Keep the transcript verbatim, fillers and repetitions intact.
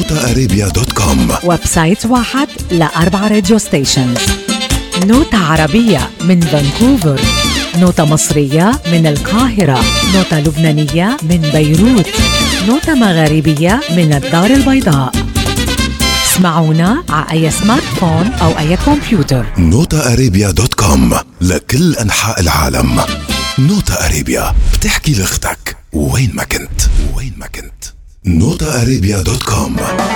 نوتا أرابيا دوت كوم. ويب سايت واحد لأربع راديو ستيشنز. نوتة عربية من فانكوفر، نوتة مصرية من القاهرة، نوتة لبنانية من بيروت، نوتة مغاربية من الدار البيضاء. اسمعونا على أي سمارت فون أو أي كمبيوتر. نوتا أرابيا دوت كوم لكل أنحاء العالم. نوتا أرابيا بتحكي لأختك وين ما كنت وين ما كنت. نوتا أرابيا دوت كوم.